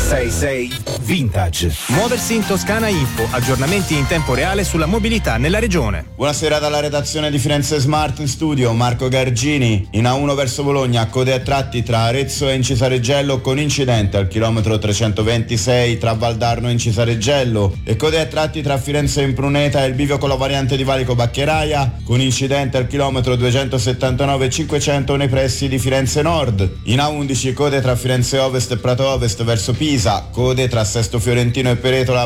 1066 Vintage. Muoversi in Toscana Info, aggiornamenti in tempo reale sulla mobilità nella regione. Buonasera dalla redazione di Firenze Smart, in studio Marco Gargini. In A1 verso Bologna, code a tratti tra Arezzo e Incisareggello con incidente al chilometro 326 tra Valdarno e Incisareggello, e code a tratti tra Firenze e Impruneta e il bivio con la variante di Valico Baccheraia con incidente al chilometro 279 e 500 nei pressi di Firenze Nord. In A11 code tra Firenze Ovest e Prato Ovest verso Pisa, code tra Sesto Fiorentino e Peretola